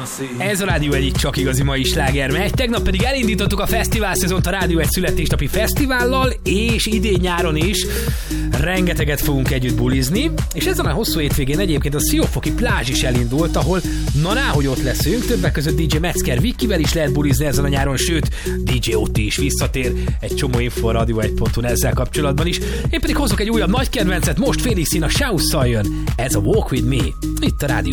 Ez a Rádió egy csak igazi mai sláger megy. Tegnap pedig elindítottuk a fesztivál szezont a Rádió egy születésnapi fesztivállal, és idén nyáron is rengeteget fogunk együtt bulizni, és ezen a hosszú hétvégén egyébként a Siófoki plázs is elindult, ahol hogy ott leszünk, többek között DJ Metzger Vikivel is lehet bulizni ezen a nyáron, sőt DJ Otti is visszatér, egy csomó info a radio1.hu ezzel kapcsolatban is. Én pedig hozok egy újabb nagy kedvencet, most félig szín a Shouse-szal jön, ez a Walk With Me, itt a Rádió